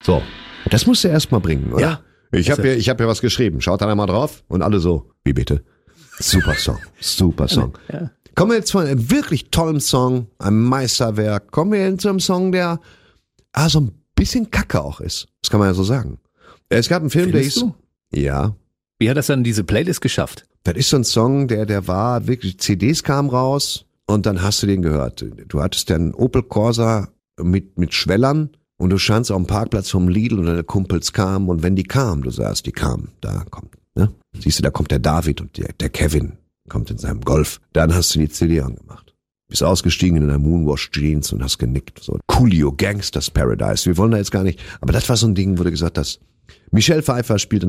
So, das musst du erst mal bringen, oder? Ja. Ich habe ja was geschrieben. Schaut da einmal drauf und alle so, wie bitte? Super Song, super Song. Ja. Kommen wir jetzt von einem wirklich tollen Song, einem Meisterwerk, kommen wir zu einem Song, der so ein bisschen Kacke auch ist. Das kann man ja so sagen. Es gab einen Film, Findest der hieß... Ja. Wie hat das dann in diese Playlist geschafft? Das ist so ein Song, der war wirklich, CDs kamen raus und dann hast du den gehört. Du hattest ja einen Opel Corsa mit Schwellern und du standst auf dem Parkplatz vom Lidl und deine Kumpels kamen und wenn die kamen, du sagst, die kamen, da kommt, ne? Siehst du, da kommt der David und der Kevin kommt in seinem Golf. Dann hast du die CD angemacht. Bist ausgestiegen in deiner Moonwash-Jeans und hast genickt. So, Coolio, Gangsters Paradise. Wir wollen da jetzt gar nicht, aber das war so ein Ding, wo du gesagt hast, Michelle Pfeiffer spielt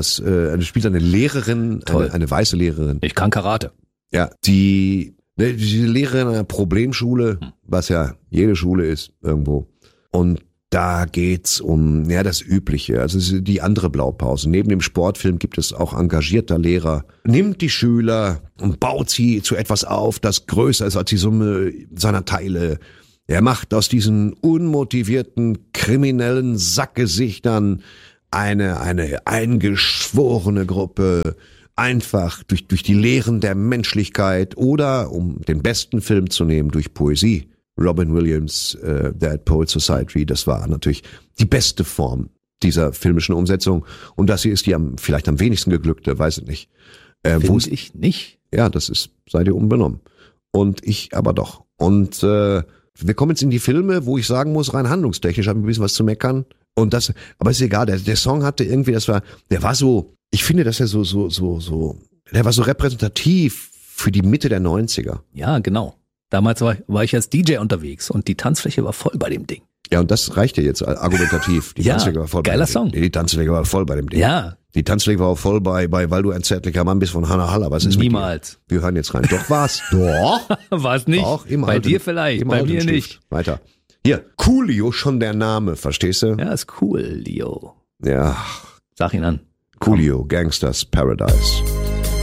eine Lehrerin, eine weiße Lehrerin. Ich kann Karate. Ja, die Lehrerin einer Problemschule, was ja jede Schule ist irgendwo. Und da geht's um das Übliche, also die andere Blaupause. Neben dem Sportfilm gibt es auch engagierter Lehrer, nimmt die Schüler und baut sie zu etwas auf, das größer ist als die Summe seiner Teile. Er macht aus diesen unmotivierten, kriminellen Sackgesichtern eine eingeschworene Gruppe, einfach durch die Lehren der Menschlichkeit oder, um den besten Film zu nehmen, durch Poesie. Robin Williams, Dead Poets Society, das war natürlich die beste Form dieser filmischen Umsetzung. Und das hier ist die vielleicht am wenigsten geglückte, weiß ich nicht. Finde ich nicht. Ja, sei dir unbenommen. Und ich aber doch. Und wir kommen jetzt in die Filme, wo ich sagen muss, rein handlungstechnisch habe ich ein bisschen was zu meckern. Und aber ist egal, der Song hatte irgendwie, der war so, ich finde, dass er der war so repräsentativ für die Mitte der 90er. Ja, genau. Damals war ich als DJ unterwegs und die Tanzfläche war voll bei dem Ding. Ja, und das reicht ja jetzt argumentativ. Die Tanzfläche war voll geiler Song. Die Tanzfläche war voll bei dem Ding. Ja. Die Tanzfläche war auch voll bei Weil du ein zärtlicher Mann bist von Hannah Haller. Was ist Niemals. Mit dir? Wir hören jetzt rein. Doch, war's. Doch. War es nicht. Doch, bei dir vielleicht, bei mir nicht. Weiter. Hier, Coolio, schon der Name, verstehst du? Ja, ist cool, Leo. Ja. Sag ihn an. Coolio, Gangsters Paradise.